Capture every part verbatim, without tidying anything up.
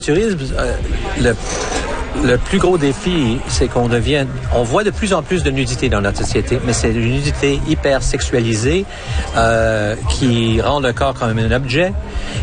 Tourisme, euh, le, le plus gros défi, c'est qu'on devient, on voit de plus en plus de nudité dans notre société, mais c'est une nudité hyper sexualisée euh, qui rend le corps comme un objet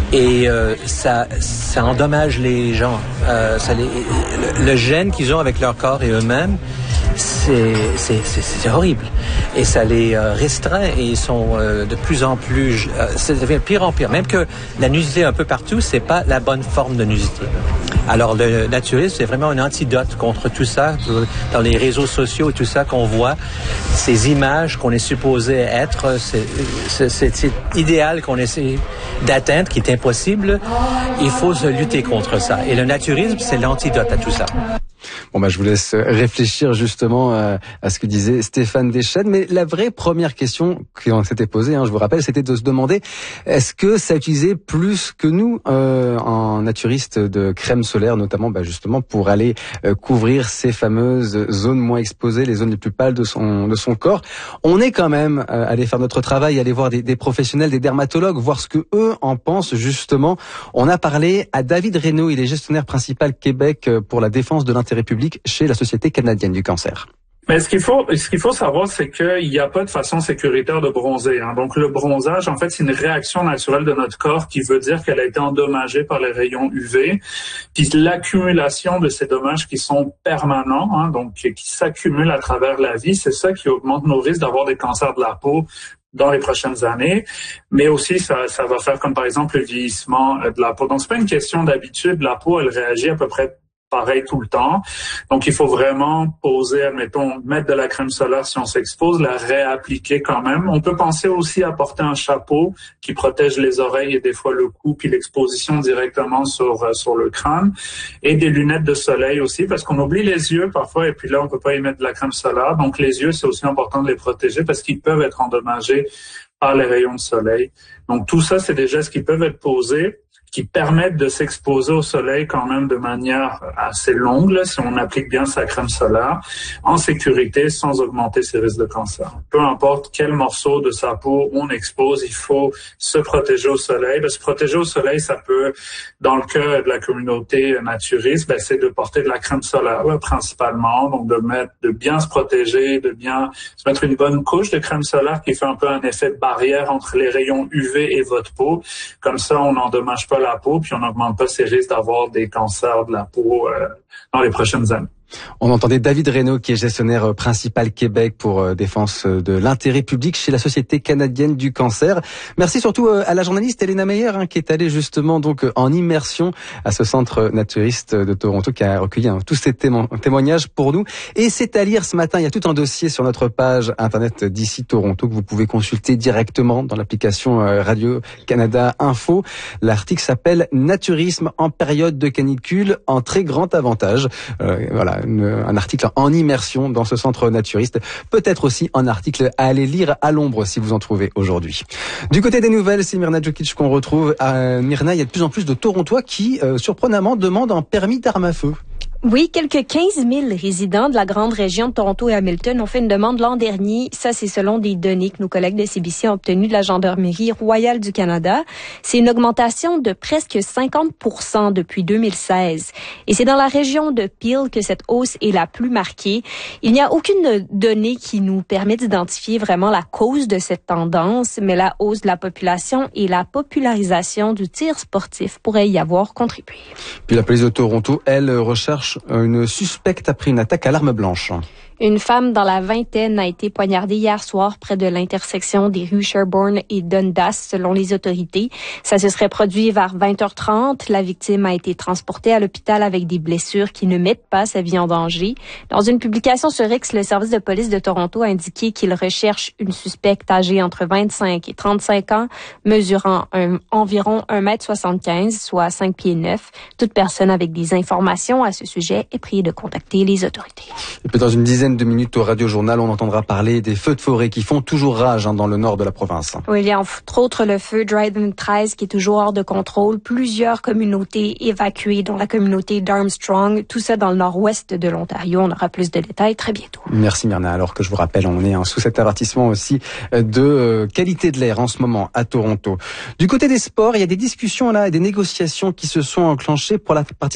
et euh, ça, ça endommage les gens. Euh, ça les, le, le gêne qu'ils ont avec leur corps et eux-mêmes, c'est, c'est, c'est, c'est horrible. Et ça les euh, restreint et ils sont euh, de plus en plus... Euh, ça devient de pire en pire. Même que la nudité un peu partout, c'est pas la bonne forme de nudité. Alors le naturisme, c'est vraiment un antidote contre tout ça. Dans les réseaux sociaux et tout ça qu'on voit, ces images qu'on est supposé être, c'est, c'est, c'est, c'est idéal qu'on essaie d'atteindre, qui est impossible. Il faut se lutter contre ça. Et le naturisme, c'est l'antidote à tout ça. Bon bah je vous laisse réfléchir justement à, à ce que disait Stéphane Deschênes. Mais la vraie première question qu'on s'était posée, hein, je vous rappelle, c'était de se demander est-ce que ça utilisait plus que nous euh, en naturiste de crème solaire, notamment bah, justement pour aller euh, couvrir ces fameuses zones moins exposées, les zones les plus pâles de son de son corps. On est quand même euh, allé faire notre travail, aller voir des, des professionnels, des dermatologues, voir ce que eux en pensent justement. On a parlé à David Reynaud, il est gestionnaire principal Québec pour la défense de l'intérêt public chez la Société canadienne du cancer. Mais ce qu'il faut, ce qu'il faut savoir, c'est qu'il n'y a pas de façon sécuritaire de bronzer. Hein. Donc, le bronzage, en fait, c'est une réaction naturelle de notre corps qui veut dire qu'elle a été endommagée par les rayons U V. Puis l'accumulation de ces dommages qui sont permanents, hein, donc qui s'accumulent à travers la vie, c'est ça qui augmente nos risques d'avoir des cancers de la peau dans les prochaines années, mais aussi ça, ça va faire comme par exemple le vieillissement de la peau. Donc, c'est pas une question d'habitude. La peau, elle réagit à peu près pareil tout le temps. Donc, il faut vraiment poser, admettons, mettre de la crème solaire si on s'expose, la réappliquer quand même. On peut penser aussi à porter un chapeau qui protège les oreilles et des fois le cou, puis l'exposition directement sur sur le crâne. Et des lunettes de soleil aussi, parce qu'on oublie les yeux parfois, et puis là, on peut pas y mettre de la crème solaire. Donc, les yeux, c'est aussi important de les protéger parce qu'ils peuvent être endommagés par les rayons de soleil. Donc, tout ça, c'est des gestes qui peuvent être posés, qui permettent de s'exposer au soleil quand même de manière assez longue, là, si on applique bien sa crème solaire, en sécurité, sans augmenter ses risques de cancer. Peu importe quel morceau de sa peau on expose, il faut se protéger au soleil. Ben, se protéger au soleil, ça peut, dans le cas de la communauté naturiste, ben, c'est de porter de la crème solaire, là, principalement, donc de mettre, de bien se protéger, de bien se mettre une bonne couche de crème solaire qui fait un peu un effet de barrière entre les rayons U V et votre peau. Comme ça, on n'endommage pas la peau, puis on n'augmente pas ses risques d'avoir des cancers de la peau euh, dans les prochaines années. On entendait David Reynaud, qui est gestionnaire principal Québec pour euh, défense de l'intérêt public chez la Société canadienne du cancer. Merci surtout euh, à la journaliste Elena Meyer, hein, qui est allée justement donc en immersion à ce centre naturiste de Toronto, qui a recueilli hein, tous ces témo- témoignages pour nous. Et c'est à lire ce matin, il y a tout un dossier sur notre page internet d'ici Toronto que vous pouvez consulter directement dans l'application euh, Radio-Canada Info. L'article s'appelle « Naturisme en période de canicule, en très grand avantage euh, ». Voilà. Une, un article en immersion dans ce centre naturiste. Peut-être aussi un article à aller lire à l'ombre si vous en trouvez aujourd'hui. Du côté des nouvelles, c'est Mirna Djokic qu'on retrouve. À Mirna, il y a de plus en plus de Torontois qui, euh, surprenamment, demandent un permis d'armes à feu. Oui, quelques quinze mille résidents de la grande région de Toronto et Hamilton ont fait une demande l'an dernier. Ça, c'est selon des données que nos collègues de C B C ont obtenues de la Gendarmerie royale du Canada. C'est une augmentation de presque cinquante pour cent depuis deux mille seize. Et c'est dans la région de Peel que cette hausse est la plus marquée. Il n'y a aucune donnée qui nous permet d'identifier vraiment la cause de cette tendance, mais la hausse de la population et la popularisation du tir sportif pourraient y avoir contribué. Puis la police de Toronto, elle, recherche une suspecte après une attaque à l'arme blanche. Une femme dans la vingtaine a été poignardée hier soir près de l'intersection des rues Sherbourne et Dundas, selon les autorités. Ça se serait produit vers vingt heures trente. La victime a été transportée à l'hôpital avec des blessures qui ne mettent pas sa vie en danger. Dans une publication sur X, le service de police de Toronto a indiqué qu'il recherche une suspecte âgée entre vingt-cinq et trente-cinq ans, mesurant un, environ un mètre soixante-quinze, soit cinq pieds neuf. Toute personne avec des informations à ce sujet est priée de contacter les autorités. Et puis dans une dizaine de minutes au Radio Journal, on entendra parler des feux de forêt qui font toujours rage hein, dans le nord de la province. Oui, il y a entre autres le feu Dryden treize qui est toujours hors de contrôle. Plusieurs communautés évacuées, dont la communauté d'Armstrong. Tout ça dans le nord-ouest de l'Ontario. On aura plus de détails très bientôt. Merci Myrna. Alors que je vous rappelle, on est hein, sous cet avertissement aussi de euh, qualité de l'air en ce moment à Toronto. Du côté des sports, il y a des discussions là et des négociations qui se sont enclenchées pour la partie